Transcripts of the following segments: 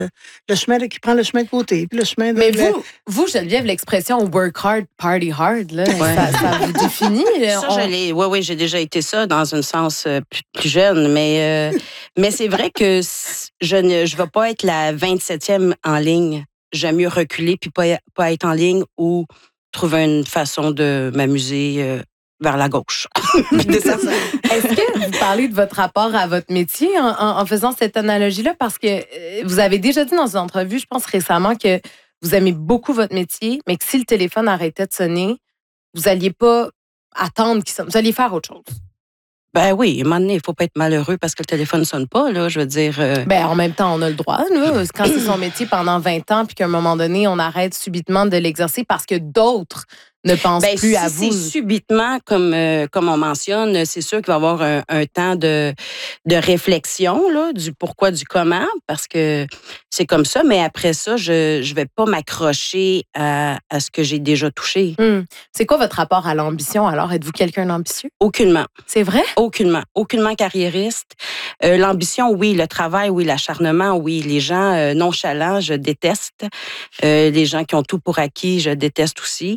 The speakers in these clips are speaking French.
le chemin qui prend le chemin de côté, puis le chemin de... Mais vous, Geneviève, l'expression « work hard, party hard », là, ça vous définit? Oui, j'ai déjà été ça dans un sens plus jeune, mais c'est vrai que je ne vais pas être la 27e en ligne. J'aime mieux reculer puis pas être en ligne ou trouver une façon de m'amuser vers la gauche. Est-ce que vous parlez de votre rapport à votre métier en faisant cette analogie-là? Parce que vous avez déjà dit dans une entrevue, je pense récemment, que vous aimez beaucoup votre métier, mais que si le téléphone arrêtait de sonner, vous n'alliez pas attendre qu'il sonne. Vous alliez faire autre chose. Ben oui, à un moment donné, il ne faut pas être malheureux parce que le téléphone ne sonne pas, là, je veux dire... Ben, en même temps, on a le droit, là. Quand c'est son métier pendant 20 ans, puis qu'à un moment donné, on arrête subitement de l'exercer parce que d'autres ne pensent plus à vous. Si c'est subitement, comme on mentionne, c'est sûr qu'il va y avoir un temps de réflexion, là, du pourquoi, du comment, parce que c'est comme ça, mais après ça, je vais pas m'accrocher à ce que j'ai déjà touché. C'est quoi votre rapport à l'ambition, alors? Êtes-vous quelqu'un d'ambitieux? Aucunement. C'est vrai? Aucunement. Aucunement carriériste. L'ambition, oui. Le travail, oui. L'acharnement, oui. Les gens nonchalants, je déteste. Les gens qui ont tout pour acquis, je déteste aussi.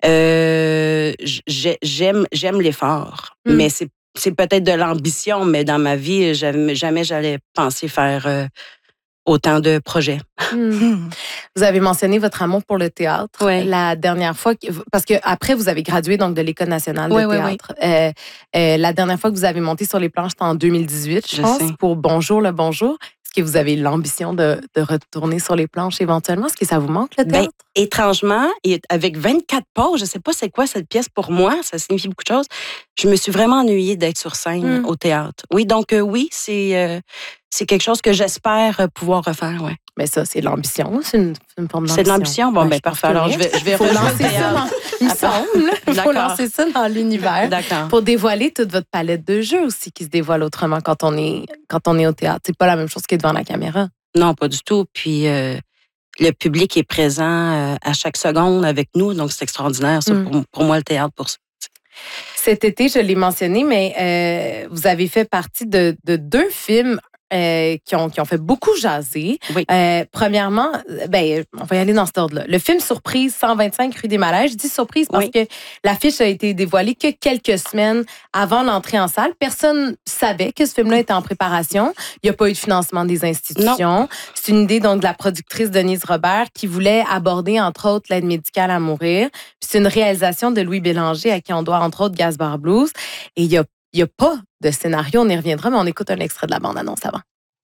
J'aime l'effort, mais c'est peut-être de l'ambition, mais dans ma vie, jamais j'allais penser faire autant de projets. Vous avez mentionné votre amour pour le théâtre. Oui. La dernière fois, parce que après vous avez gradué donc de l'École nationale de théâtre. La dernière fois que vous avez monté sur les planches, c'était en 2018, je pense, pour Bonjour le Bonjour. Est-ce que vous avez l'ambition de retourner sur les planches éventuellement? Est-ce que ça vous manque, le théâtre? Étrangement, et avec 24 pauses, je ne sais pas c'est quoi cette pièce pour moi, ça signifie beaucoup de choses, je me suis vraiment ennuyée d'être sur scène au théâtre. Oui, donc oui, c'est quelque chose que j'espère pouvoir refaire, ouais. Mais ça, c'est l'ambition, c'est une forme d'ambition. C'est de l'ambition? Bon, parfait. Alors, je vais lancer ça il me semble. Il faut lancer ça dans l'univers. D'accord. Pour dévoiler toute votre palette de jeux aussi qui se dévoile autrement quand on est au théâtre. C'est pas la même chose que devant la caméra. Non, pas du tout. Puis le public est présent à chaque seconde avec nous, donc c'est extraordinaire, ça, pour moi, le théâtre, pour ça. Cet été, je l'ai mentionné, mais vous avez fait partie de 2 films qui ont fait beaucoup jaser. Oui. Premièrement, on va y aller dans cet ordre-là. Le film Surprise 125 rue des Malèches. Je dis surprise parce que l'affiche a été dévoilée que quelques semaines avant l'entrée en salle. Personne savait que ce film-là était en préparation. Il n'y a pas eu de financement des institutions. Non. C'est une idée donc de la productrice Denise Robert qui voulait aborder entre autres l'aide médicale à mourir. Puis c'est une réalisation de Louis Bélanger à qui on doit entre autres Gaspard Blues. Et il y a pas de scénario, on y reviendra, mais on écoute un extrait de la bande-annonce avant.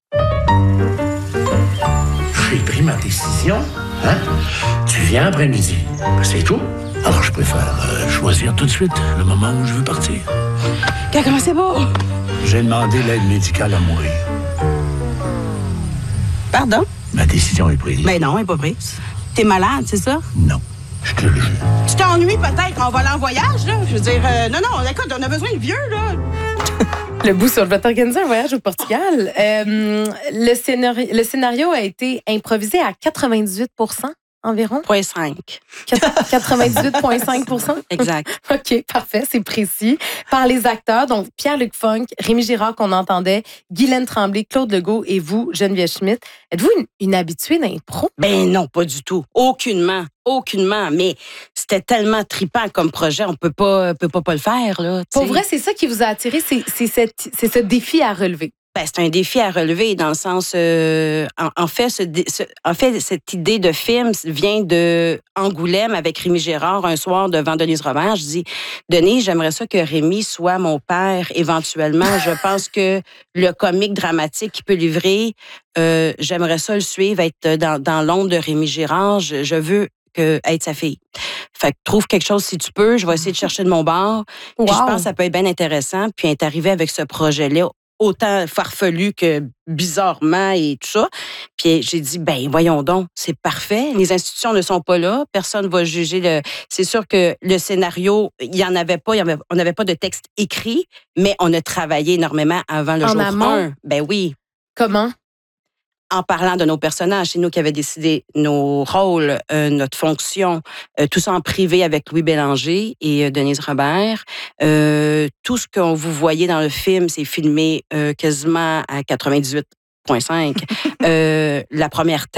J'ai pris ma décision. Hein? Tu viens après-midi. Ben, c'est tout. Alors, je préfère choisir tout de suite le moment où je veux partir. Comment c'est beau? J'ai demandé l'aide médicale à mourir. Pardon? Ma décision est prise. Ben non, elle n'est pas prise. T'es malade, c'est ça? Non, je te le jure. Tu t'ennuies peut-être en volant en voyage, là? Je veux dire, non, écoute, on a besoin de vieux, là. Le bout sur le va organiser un voyage au Portugal. Le scénario a été improvisé à 98% environ. 0,5. 98,5%? Exact. OK, parfait, c'est précis. Par les acteurs, donc Pierre-Luc Funk, Rémi Girard qu'on entendait, Guylaine Tremblay, Claude Legault et vous, Geneviève Schmidt. Êtes-vous une habituée d'impro? Ben non, pas du tout. Aucunement. Mais c'était tellement trippant comme projet, on peut pas le faire, là. Pour vrai, c'est ça qui vous a attiré, c'est ce défi à relever. Ben, c'est un défi à relever dans le sens, en fait, cette idée de film vient de Angoulême avec Rémi Girard un soir devant Denise Robert. Je dis, Denise, j'aimerais ça que Rémi soit mon père éventuellement. Je pense que le comique dramatique qu'il peut livrer, j'aimerais ça le suivre, être dans l'ombre de Rémi Girard. Je veux être sa fille. Fait que trouve quelque chose si tu peux. Je vais essayer de chercher de mon bord. Puis je pense que ça peut être bien intéressant. Puis être arrivé avec ce projet-là, autant farfelu que bizarrement et tout ça. Puis j'ai dit, ben voyons donc, c'est parfait. Les institutions ne sont pas là. Personne ne va juger. C'est sûr que le scénario, il n'y en avait pas. On n'avait pas de texte écrit, mais on a travaillé énormément avant le jour 1. Ben oui. Comment? En parlant de nos personnages, c'est nous qui avions décidé nos rôles, notre fonction, tout ça en privé avec Louis Bélanger et Denise Robert. Tout ce que vous voyez dans le film, c'est filmé quasiment à 98% 7,5. La première